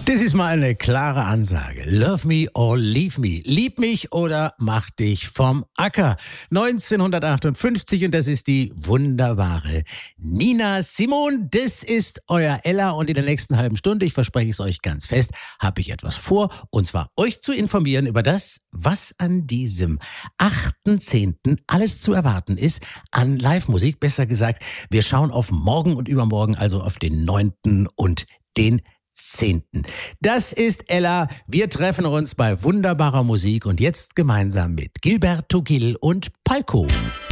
Das ist mal eine klare Ansage. Love me or leave me. Lieb mich oder mach dich vom Acker. 1958 und das ist die wunderbare Nina Simone. Das ist euer Ella und in der nächsten halben Stunde, ich verspreche es euch ganz fest, habe ich etwas vor und zwar euch zu informieren über das, was an diesem 8.10. alles zu erwarten ist an Live-Musik. Besser gesagt, wir schauen auf morgen und übermorgen, also auf den 9. und den 10. Das ist Ella. Wir treffen uns bei wunderbarer Musik und jetzt gemeinsam mit Gilberto Gil und Palco.